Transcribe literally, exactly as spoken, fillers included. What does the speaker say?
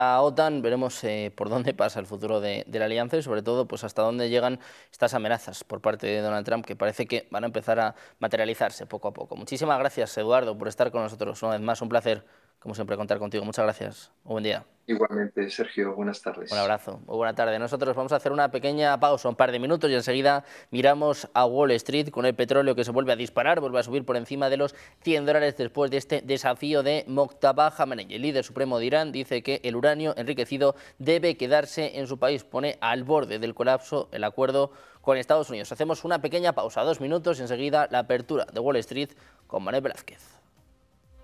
La OTAN, veremos eh, por dónde pasa el futuro de, de la alianza y sobre todo pues hasta dónde llegan estas amenazas por parte de Donald Trump, que parece que van a empezar a materializarse poco a poco. Muchísimas gracias, Eduardo, por estar con nosotros una vez más. Un placer, como siempre, contar contigo. Muchas gracias. Un buen día. Igualmente, Sergio, buenas Un tardes. abrazo, muy buena tarde. Nosotros vamos a hacer una pequeña pausa, un par de minutos, y enseguida miramos a Wall Street con el petróleo que se vuelve a disparar, vuelve a subir por encima de los cien dólares después de este desafío de Mojtaba Khamenei. El líder supremo de Irán dice que el uranio enriquecido debe quedarse en su país. Pone al borde del colapso el acuerdo con Estados Unidos. Hacemos una pequeña pausa, dos minutos, y enseguida la apertura de Wall Street con Manuel Velázquez.